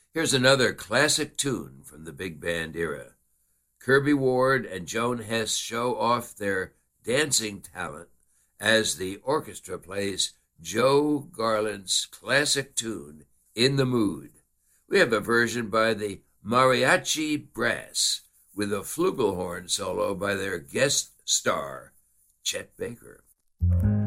Here's another classic tune from the big band era. Kirby Ward and Joan Hess show off their dancing talent as the orchestra plays Joe Garland's classic tune, In the Mood. We have a version by the Mariachi Brass with a flugelhorn solo by their guest star, Chet Baker.